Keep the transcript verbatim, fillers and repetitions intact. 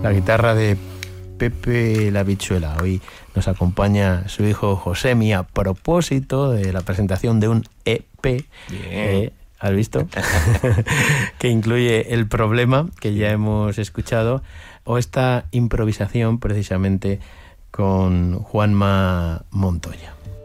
la guitarra de Pepe la Bichuela. Hoy nos acompaña su hijo Josemi a propósito de la presentación de un E P. Eh, ¿Has visto? Que incluye El Problema, que ya hemos escuchado, o esta improvisación precisamente con Juanma Montoya.